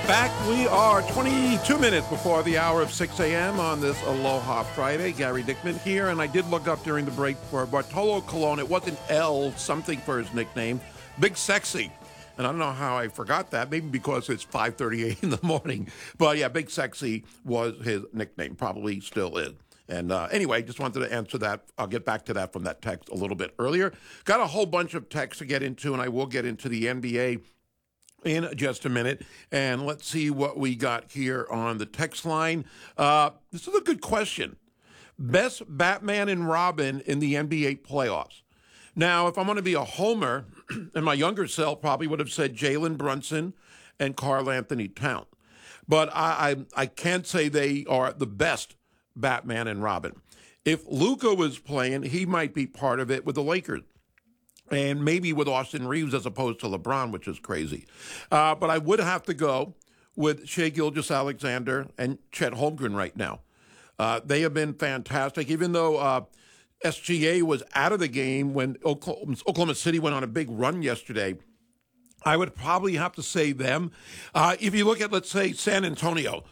Back we are 22 minutes before the hour of 6 a.m. on this Aloha Friday. Gary Dickman here, and I did look up during the break for Bartolo Colon. It wasn't L something for his nickname, Big Sexy. And I don't know how I forgot that, maybe because it's 5:38 in the morning. But yeah, Big Sexy was his nickname, probably still is. And anyway, just wanted to answer that. I'll get back to that from that text a little bit earlier. Got a whole bunch of texts to get into, and I will get into the NBA in just a minute. And let's see what we got here on the text line. This is a good question. Best Batman and Robin in the NBA playoffs. Now, if I'm going to be a homer, and my younger self probably would have said Jalen Brunson and Karl Anthony Towns. But I can't say they are the best Batman and Robin. If Luka was playing, he might be part of it with the Lakers. And maybe with Austin Reeves as opposed to LeBron, which is crazy. But I would have to go with Shai Gilgeous-Alexander and Chet Holmgren right now. They have been fantastic, even though SGA was out of the game when Oklahoma City went on a big run yesterday. I would probably have to say them. If you look at, let's say, San Antonio,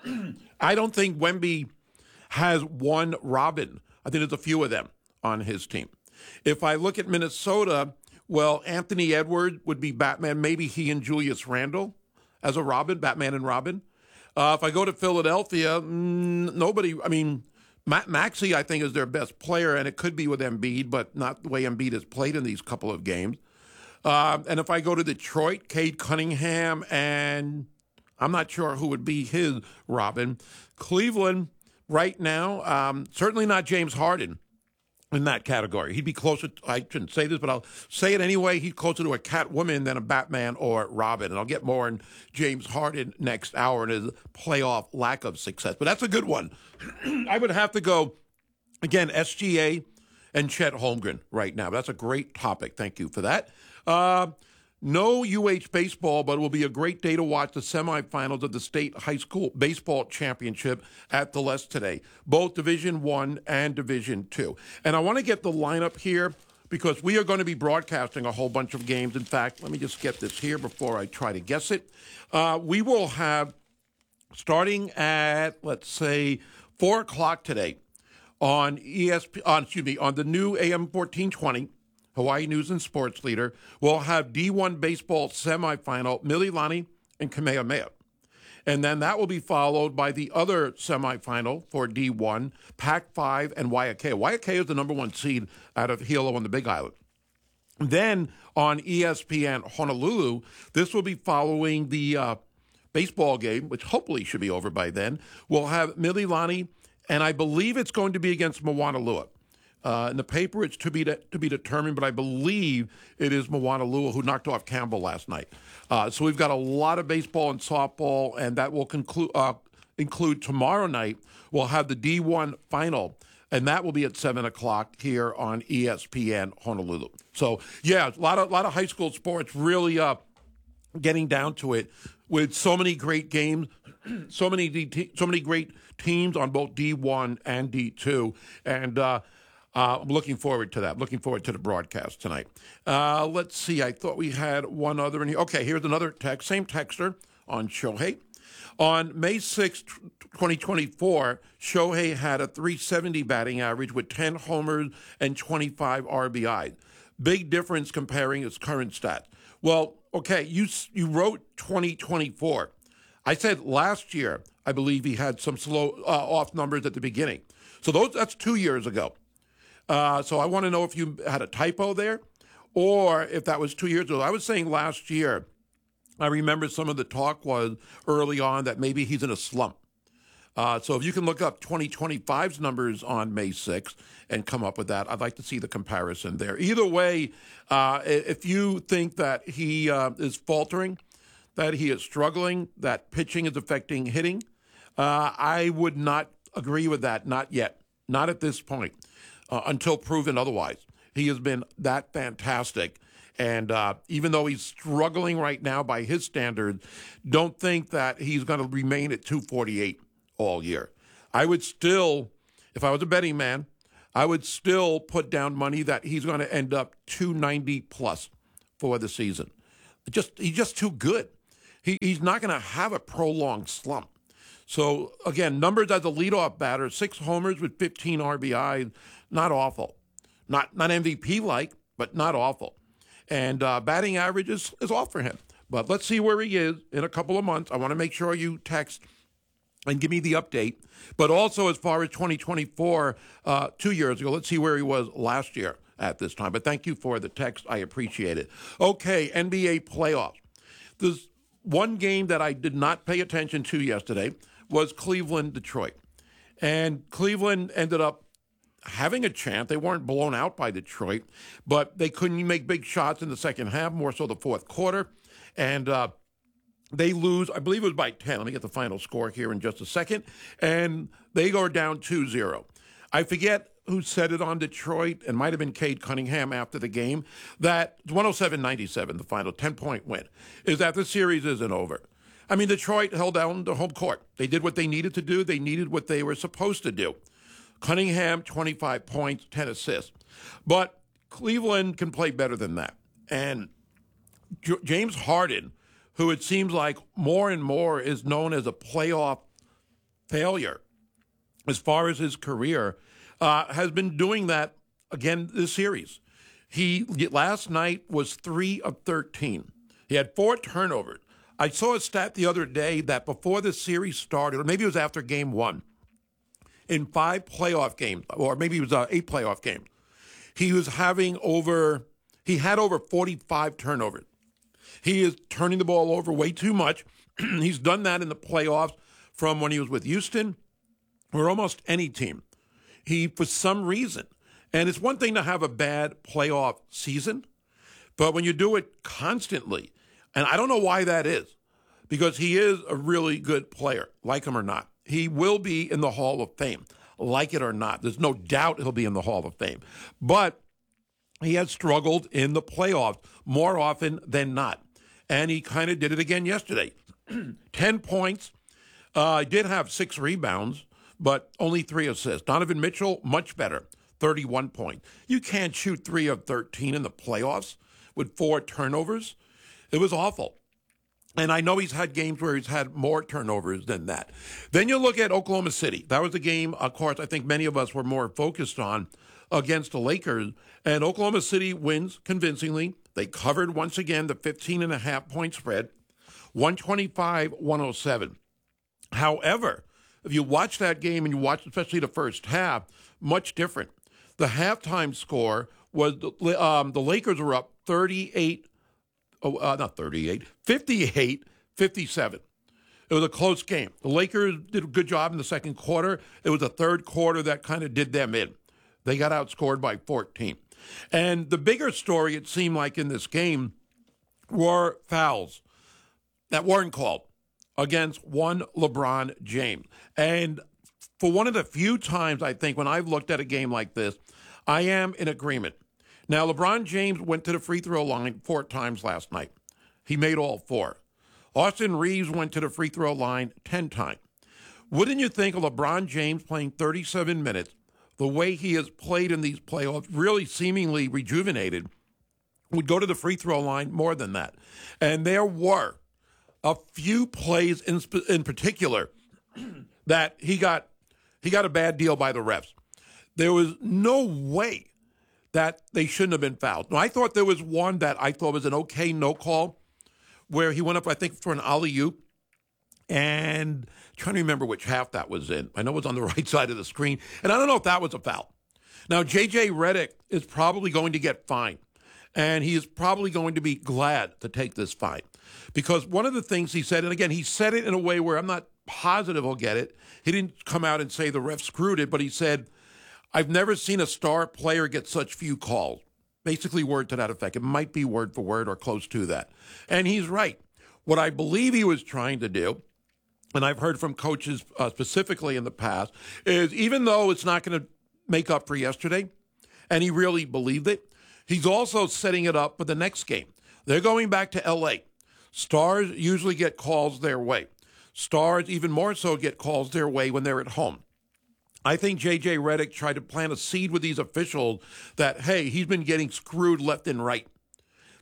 I don't think Wemby has one Robin. I think there's a few of them on his team. If I look at Minnesota, well, Anthony Edwards would be Batman. Maybe he and Julius Randle as a Robin, Batman and Robin. If I go to Philadelphia, nobody, I mean, Maxey, I think, is their best player, and it could be with Embiid, but not the way Embiid has played in these couple of games. And if I go to Detroit, Cade Cunningham, and I'm not sure who would be his Robin. Cleveland, right now, certainly not James Harden in that category. He'd be closer, I shouldn't say this, but I'll say it anyway, he's closer to a Catwoman than a Batman or Robin. And I'll get more on James Harden next hour and his playoff lack of success. But that's a good one. I would have to go, again, SGA and Chet Holmgren right now. That's a great topic. Thank you for that. No UH baseball, but it will be a great day to watch the semifinals of the state high school baseball championship at the Les today, both Division I and Division II. And I want to get the lineup here because we are going to be broadcasting a whole bunch of games. In fact, let me just get this here before I try to guess it. We will have, starting at, let's say, 4 o'clock today on on the new AM 1420, Hawaii News and Sports Leader, will have D1 baseball semifinal, Mililani and Kamehameha. And then that will be followed by the other semifinal for D1, Pac-5 and Waiakea. Waiakea is the number one seed out of Hilo on the Big Island. Then on ESPN Honolulu, this will be following the baseball game, which hopefully should be over by then. We'll have Mililani, and I believe it's going to be against Moanalua. In the paper, it's to be determined, but I believe it is Moanalua who knocked off Campbell last night. So we've got a lot of baseball and softball, and that will include tomorrow night. We'll have the D1 final, and that will be at 7 o'clock here on ESPN Honolulu. So, yeah, a lot of high school sports really getting down to it with so many great games, so many great teams on both D1 and D2, and I'm looking forward to that. Looking forward to the broadcast tonight. Let's see. I thought we had one other in here. Okay, here's another text. Same texter on Shohei. On May 6, 2024, Shohei had a .370 batting average with 10 homers and 25 RBIs. Big difference comparing his current stats. Well, okay, you wrote 2024. I said last year, I believe he had some slow off numbers at the beginning. So that's 2 years ago. So I want to know if you had a typo there or if that was 2 years ago. I was saying last year, I remember some of the talk was early on that maybe he's in a slump. So if you can look up 2025's numbers on May 6th and come up with that, I'd like to see the comparison there. Either way, if you think that he is faltering, that he is struggling, that pitching is affecting hitting, I would not agree with that, not yet, not at this point. Until proven otherwise. He has been that fantastic. And even though he's struggling right now by his standards, don't think that he's going to remain at 248 all year. I would still, if I was a betting man, I would still put down money that he's going to end up 290 plus for the season. He's just too good. he's not going to have a prolonged slump. So, again, numbers as a leadoff batter, 6 homers with 15 RBI, not awful. Not MVP-like, but not awful. And batting average is off for him. But let's see where he is in a couple of months. I want to make sure you text and give me the update. But also as far as 2024, 2 years ago, let's see where he was last year at this time. But thank you for the text. I appreciate it. Okay, NBA playoffs. There's one game that I did not pay attention to yesterday was Cleveland-Detroit. And Cleveland ended up having a chance. They weren't blown out by Detroit, but they couldn't make big shots in the second half, more so the fourth quarter. And they lose, I believe it was by 10. Let me get the final score here in just a second. And they go down 2-0. I forget who said it on Detroit, and might have been Cade Cunningham after the game, that 107-97, the final 10-point win, is that the series isn't over. I mean, Detroit held down the home court. They did what they needed to do. They needed what they were supposed to do. Cunningham, 25 points, 10 assists. But Cleveland can play better than that. And James Harden, who it seems like more and more is known as a playoff failure as far as his career, has been doing that again this series. He last night was 3 of 13. He had 4 turnovers. I saw a stat the other day that before the series started, or maybe it was after game 1, in 5 playoff games, or maybe it was 8 playoff games, he had over 45 turnovers. He is turning the ball over way too much. He's done that in the playoffs from when he was with Houston or almost any team. He, for some reason, and it's one thing to have a bad playoff season, but when you do it constantly, and I don't know why that is, because he is a really good player, like him or not. He will be in the Hall of Fame, like it or not. There's no doubt he'll be in the Hall of Fame. But he has struggled in the playoffs more often than not. And he kind of did it again yesterday. 10 points. He did have 6 rebounds, but only 3 assists. Donovan Mitchell, much better, 31 points. You can't shoot 3 of 13 in the playoffs with 4 turnovers. It was awful. And I know he's had games where he's had more turnovers than that. Then you look at Oklahoma City. That was a game, of course, I think many of us were more focused on against the Lakers. And Oklahoma City wins convincingly. They covered once again the 15.5-point spread, 125-107. However, if you watch that game and you watch especially the first half, much different. The halftime score was the Lakers were up 58. 58-57. It was a close game. The Lakers did a good job in the second quarter. It was the third quarter that kind of did them in. They got outscored by 14. And the bigger story, it seemed like in this game, were fouls that weren't called against one LeBron James. And for one of the few times, I think, when I've looked at a game like this, I am in agreement. Now, LeBron James went to the free throw line 4 times last night. He made all 4. Austin Reeves went to the free throw line 10 times. Wouldn't you think of LeBron James playing 37 minutes, the way he has played in these playoffs, really seemingly rejuvenated, would go to the free throw line more than that? And there were a few plays in particular that he got a bad deal by the refs. There was no way that they shouldn't have been fouled. Now, I thought there was one that I thought was an okay no call where he went up, I think, for an alley-oop. And I'm trying to remember which half that was in. I know it was on the right side of the screen. And I don't know if that was a foul. Now, J.J. Redick is probably going to get fined. And he is probably going to be glad to take this fine. Because one of the things he said, and again, he said it in a way where I'm not positive he'll get it. He didn't come out and say the ref screwed it, but he said, I've never seen a star player get such few calls. Basically, word to that effect. It might be word for word or close to that. And he's right. What I believe he was trying to do, and I've heard from coaches specifically in the past, is even though it's not going to make up for yesterday, and he really believed it, he's also setting it up for the next game. They're going back to L.A. Stars usually get calls their way. Stars even more so get calls their way when they're at home. I think J.J. Redick tried to plant a seed with these officials that, hey, he's been getting screwed left and right.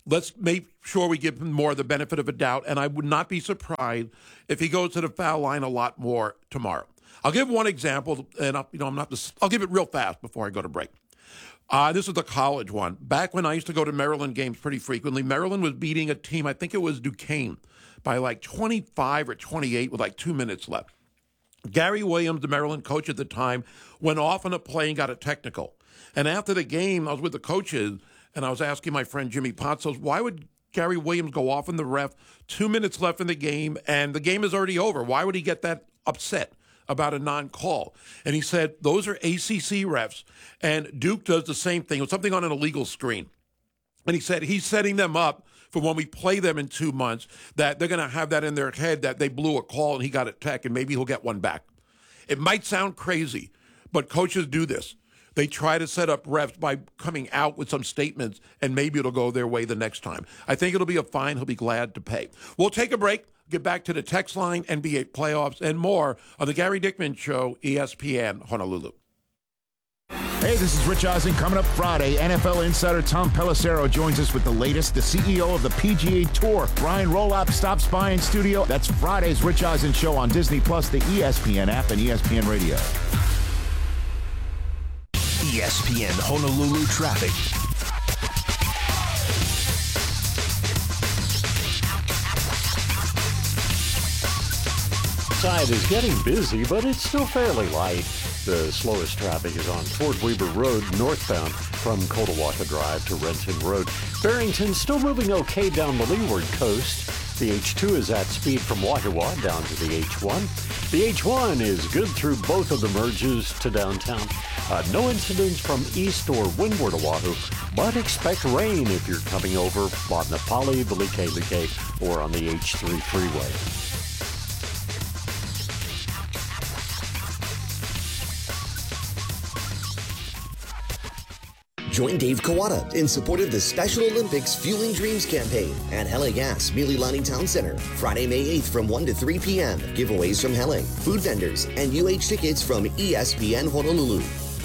let's make sure we give him more the benefit of a doubt, and I would not be surprised if he goes to the foul line a lot more tomorrow. I'll give one example, and I'll give it real fast before I go to break. This is the college one. Back when I used to go to Maryland games pretty frequently, Maryland was beating a team, I think it was Duquesne, by like 25 or 28 with like 2 minutes left. Gary Williams, the Maryland coach at the time, went off on a play and got a technical. And after the game, I was with the coaches, and I was asking my friend Jimmy Potsos, why would Gary Williams go off on the ref, 2 minutes left in the game, and the game is already over? Why would he get that upset about a non-call? And he said, those are ACC refs, and Duke does the same thing. It was something on an illegal screen. And he said he's setting them up for when we play them in 2 months, that they're going to have that in their head that they blew a call and he got a tech, and maybe he'll get one back. It might sound crazy, but coaches do this. They try to set up refs by coming out with some statements, and maybe it'll go their way the next time. I think it'll be a fine he'll be glad to pay. We'll take a break, get back to the text line, NBA playoffs, and more on the Gary Dickman Show, ESPN Honolulu. Hey, this is Rich Eisen. Coming up Friday, NFL insider Tom Pelissero joins us with the latest. The CEO of the PGA Tour, Brian Rolop, stops by in studio. That's Friday's Rich Eisen Show on Disney+, the ESPN app, and ESPN Radio. ESPN Honolulu traffic. Side is getting busy, but it's still fairly light. The slowest traffic is on Fort Weber Road, northbound from Kotowaka Drive to Renton Road. Barrington still moving okay down the leeward coast. The H2 is at speed from Wahiawa down to the H1. The H1 is good through both of the merges to downtown. No incidents from east or windward Oahu, but expect rain if you're coming over Launapali, the Like, or on the H3 freeway. Join Dave Kawada in support of the Special Olympics Fueling Dreams campaign at Hele Gas, Mililani Town Center, Friday, May 8th from 1 to 3 p.m. Giveaways from Hele, food vendors, and UH tickets from ESPN Honolulu.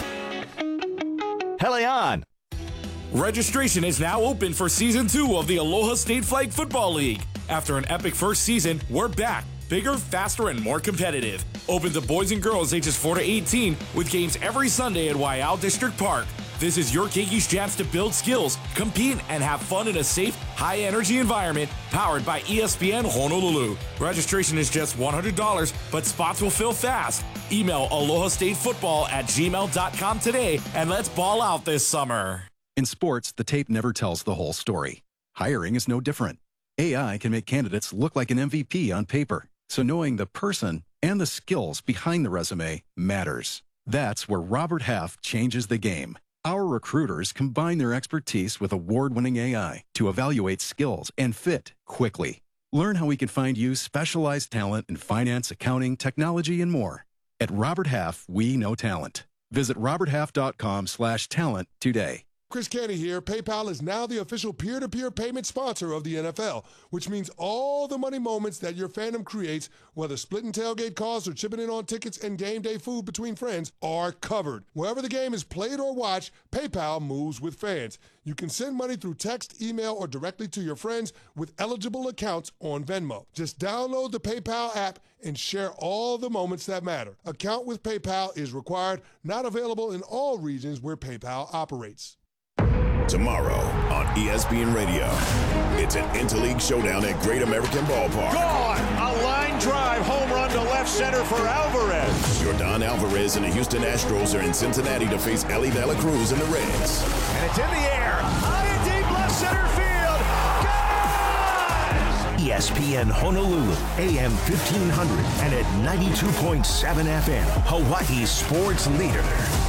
Hele on! Registration is now open for Season 2 of the Aloha State Flag Football League. After an epic first season, we're back. Bigger, faster, and more competitive. Open to boys and girls ages 4 to 18 with games every Sunday at Waiau District Park. This is your Keki's chance to build skills, compete, and have fun in a safe, high-energy environment powered by ESPN Honolulu. Registration is just $100, but spots will fill fast. Email alohastatefootball@gmail.com today, and let's ball out this summer. In sports, the tape never tells the whole story. Hiring is no different. AI can make candidates look like an MVP on paper, so knowing the person and the skills behind the resume matters. That's where Robert Half changes the game. Our recruiters combine their expertise with award-winning AI to evaluate skills and fit quickly. Learn how we can find you specialized talent in finance, accounting, technology, and more. At Robert Half, we know talent. Visit roberthalf.com/talent today. Chris Canty here. PayPal is now the official peer-to-peer payment sponsor of the NFL, which means all the money moments that your fandom creates, whether splitting tailgate costs or chipping in on tickets and game day food between friends, are covered. Wherever the game is played or watched, PayPal moves with fans. You can send money through text, email, or directly to your friends with eligible accounts on Venmo. Just download the PayPal app and share all the moments that matter. Account with PayPal is required, not available in all regions where PayPal operates. Tomorrow on ESPN Radio, it's an interleague showdown at Great American Ballpark. Gone! A line drive home run to left center for Alvarez. Yordan Alvarez and the Houston Astros are in Cincinnati to face Ellie De La Cruz and the Reds. And it's in the air. High and deep left center field. Got it! ESPN Honolulu, AM 1500 and at 92.7 FM, Hawaii's sports leader.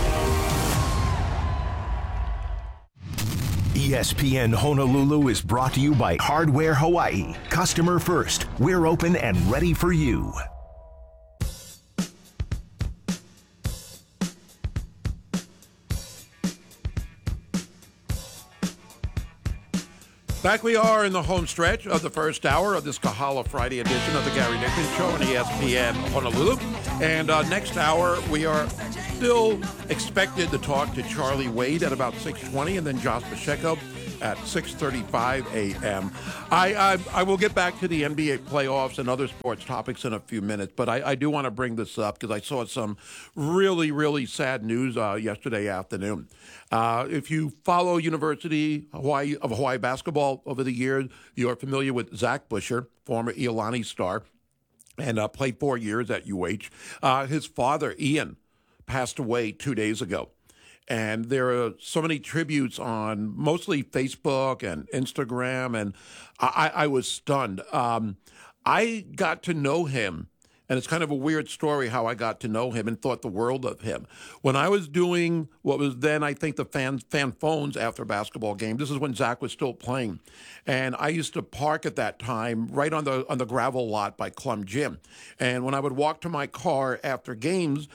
ESPN Honolulu is brought to you by Hardware Hawaii. Customer first. We're open and ready for you. Back we are in the home stretch of the first hour of this Kahala Friday edition of the Gary Dickman Show on ESPN Honolulu. And next hour, we are still expected to talk to Charlie Wade at about 6:20, and then Josh Pacheco at 6:35 a.m. I will get back to the NBA playoffs and other sports topics in a few minutes, but I do want to bring this up because I saw some really, really sad news yesterday afternoon. If you follow University of Hawaii basketball over the years, you are familiar with Zach Busher, former Iolani star, and played 4 years at UH. His father, Ian, passed away 2 days ago. And there are so many tributes on mostly Facebook and Instagram, and I was stunned. I got to know him, and it's kind of a weird story how I got to know him and thought the world of him. When I was doing what was then, I think, the fan phones after basketball games, this is when Zach was still playing. And I used to park at that time right on the gravel lot by Clum Gym. And when I would walk to my car after games,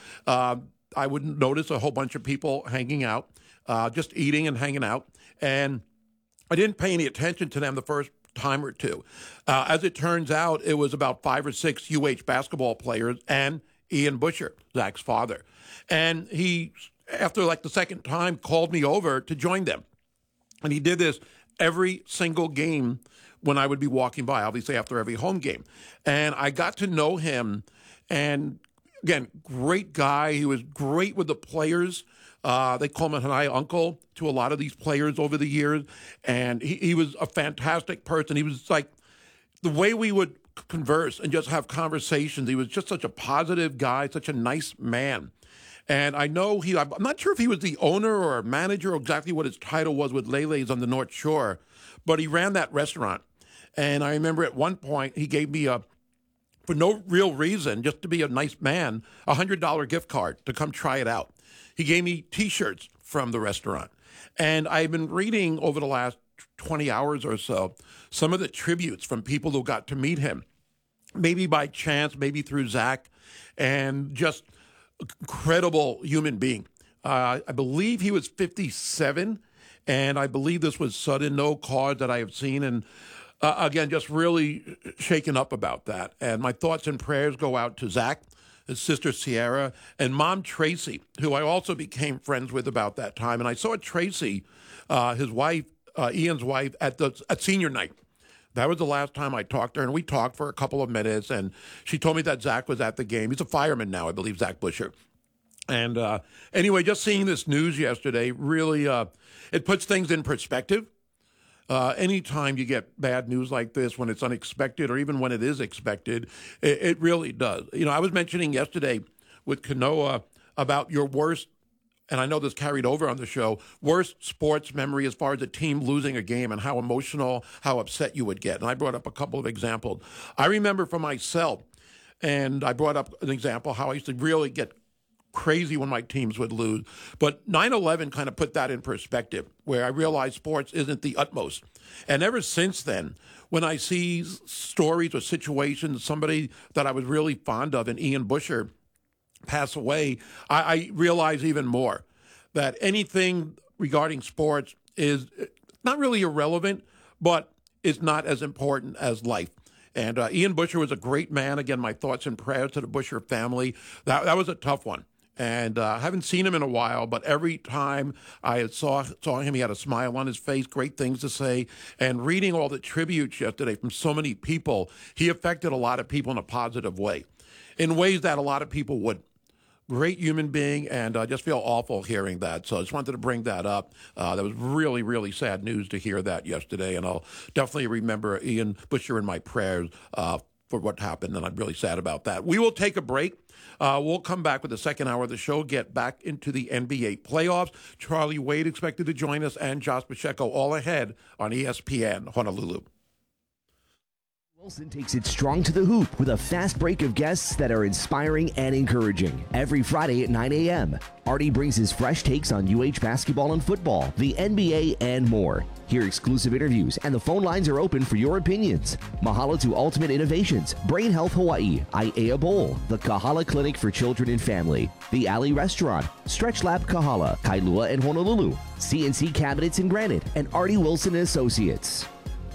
I would notice a whole bunch of people hanging out, just eating and hanging out. And I didn't pay any attention to them the first time or two. As it turns out, it was about 5 or 6 UH basketball players and Ian Busher, Zach's father. And he, after like the second time, called me over to join them. And he did this every single game when I would be walking by, obviously after every home game. And I got to know him, and again, great guy. He was great with the players. They call him a Hanai uncle to a lot of these players over the years. And he was a fantastic person. He was like, the way we would converse and just have conversations, he was just such a positive guy, such a nice man. And I know I'm not sure if he was the owner or a manager or exactly what his title was with Lele's on the North Shore, but he ran that restaurant. And I remember at one point he gave me for no real reason, just to be a nice man, a $100 gift card to come try it out. He gave me T-shirts from the restaurant. And I've been reading over the last 20 hours or so some of the tributes from people who got to meet him, maybe by chance, maybe through Zach, and just incredible human being. I believe he was 57, and I believe this was sudden, no cause that I have seen, and again, just really shaken up about that. And my thoughts and prayers go out to Zach, his sister Sierra, and Mom Tracy, who I also became friends with about that time. And I saw Tracy, his wife, Ian's wife, at senior night. That was the last time I talked to her, and we talked for a couple of minutes, and she told me that Zach was at the game. He's a fireman now, I believe, Zach Busher. And anyway, just seeing this news yesterday, really, it puts things in perspective. Anytime you get bad news like this, when it's unexpected or even when it is expected, it really does. You know, I was mentioning yesterday with Kanoa about your worst, and I know this carried over on the show, worst sports memory as far as a team losing a game and how emotional, how upset you would get. And I brought up a couple of examples. I remember for myself, and I brought up an example how I used to really get crazy when my teams would lose. But 9/11 kind of put that in perspective, where I realized sports isn't the utmost. And ever since then, when I see stories or situations, somebody that I was really fond of, and Ian Busher, pass away, I realize even more that anything regarding sports is not really irrelevant, but it's not as important as life. And Ian Busher was a great man. Again, my thoughts and prayers to the Busher family. That was a tough one. And I haven't seen him in a while, but every time I saw him, he had a smile on his face, great things to say. And reading all the tributes yesterday from so many people, he affected a lot of people in a positive way, in ways that a lot of people wouldn't. Great human being, and I just feel awful hearing that. So I just wanted to bring that up. That was really, really sad news to hear that yesterday, and I'll definitely remember Ian Busher in my prayers for what happened, and I'm really sad about that. We will take a break. We'll come back with the second hour of the show, get back into the NBA playoffs. Charlie Wade expected to join us, and Josh Pacheco all ahead on ESPN Honolulu. Wilson takes it strong to the hoop with a fast break of guests that are inspiring and encouraging. Every Friday at 9 a.m., Artie brings his fresh takes on UH basketball and football, the NBA, and more. Hear exclusive interviews, and the phone lines are open for your opinions. Mahalo to Ultimate Innovations, Brain Health Hawaii, Aiea Bowl, the Kahala Clinic for Children and Family, the Alley Restaurant, Stretch Lab Kahala, Kailua and Honolulu, CNC Cabinets and Granite, and Artie Wilson & Associates.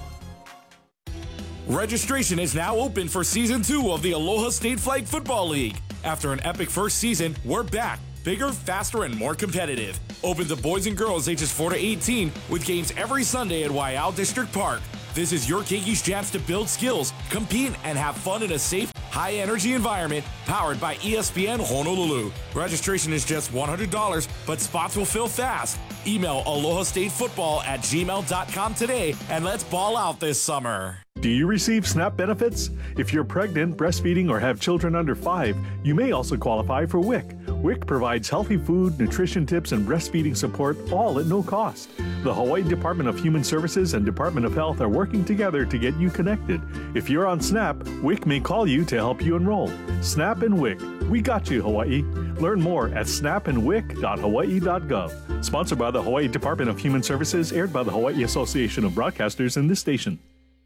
Registration is now open for Season 2 of the Aloha State Flag Football League. After an epic first season, we're back, bigger, faster, and more competitive. Open to boys and girls ages 4 to 18 with games every Sunday at Waiau District Park. This is your Kinkies' chance to build skills, compete, and have fun in a safe, high-energy environment powered by ESPN Honolulu. Registration is just $100, but spots will fill fast. Email alohastatefootball@gmail.com today, and let's ball out this summer. Do you receive SNAP benefits? If you're pregnant, breastfeeding, or have children under 5, you may also qualify for WIC. WIC provides healthy food, nutrition tips, and breastfeeding support, all at no cost. The Hawaii Department of Human Services and Department of Health are working together to get you connected. If you're on SNAP, WIC may call you to help you enroll. SNAP and WIC. We got you, Hawaii. Learn more at snapandwic.hawaii.gov. Sponsored by the Hawaii Department of Human Services, aired by the Hawaii Association of Broadcasters and this station.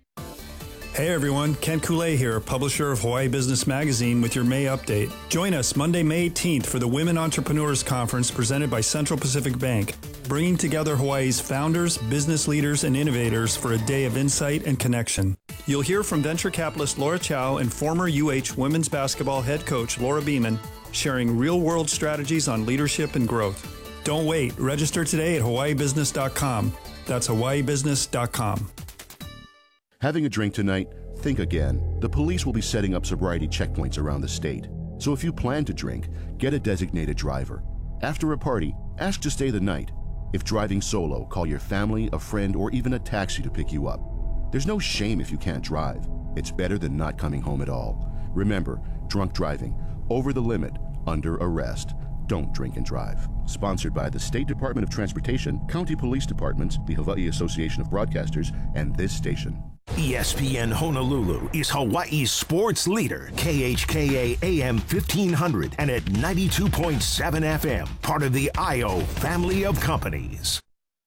Hey everyone, Ken Koulé here, publisher of Hawaii Business Magazine with your May update. Join us Monday, May 18th for the Women Entrepreneurs Conference presented by Central Pacific Bank, bringing together Hawaii's founders, business leaders, and innovators for a day of insight and connection. You'll hear from venture capitalist Laura Chow and former UH women's basketball head coach Laura Beeman, sharing real-world strategies on leadership and growth. Don't wait. Register today at hawaiibusiness.com. That's hawaiibusiness.com. Having a drink tonight? Think again. The police will be setting up sobriety checkpoints around the state. So if you plan to drink, get a designated driver. After a party, ask to stay the night. If driving solo, call your family, a friend, or even a taxi to pick you up. There's no shame if you can't drive. It's better than not coming home at all. Remember, drunk driving, over the limit, under arrest. Don't drink and drive. Sponsored by the State Department of Transportation, County Police Departments, the Hawaii Association of Broadcasters, and this station. ESPN Honolulu is Hawaii's sports leader, KHKA AM 1500 and at 92.7 FM, part of the IO family of companies.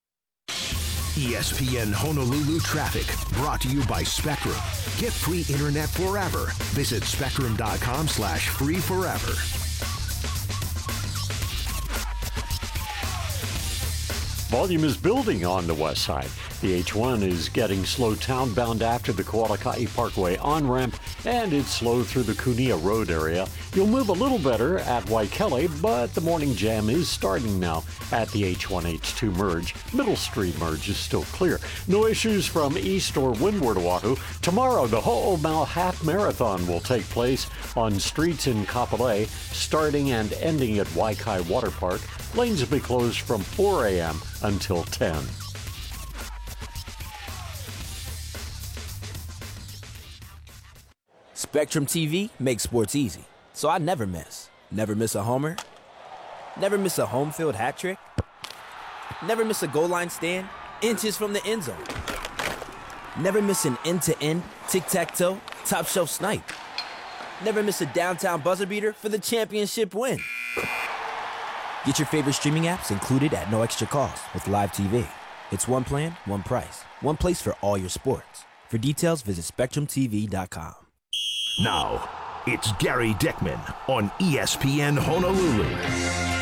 ESPN Honolulu traffic brought to you by Spectrum. Get free internet forever. Visit spectrum.com/free-forever. Volume is building on the west side. The H1 is getting slow townbound after the Kualakai Parkway on-ramp, and it's slow through the Kunia Road area. You'll move a little better at Waikele, but the morning jam is starting now at the H1-H2 merge. Middle Street merge is still clear. No issues from east or windward Oahu. Tomorrow, the Ho'omau Half Marathon will take place on streets in Kapolei, starting and ending at Waikai Water Park. Lanes will be closed from 4 a.m. until 10. Spectrum TV makes sports easy, so I never miss. Never miss a homer. Never miss a home field hat trick. Never miss a goal line stand, inches from the end zone. Never miss an end-to-end, tic-tac-toe, top shelf snipe. Never miss a downtown buzzer beater for the championship win. Get your favorite streaming apps included at no extra cost with Live TV. It's one plan, one price, one place for all your sports. For details, visit SpectrumTV.com. Now, it's Gary Dickman on ESPN Honolulu.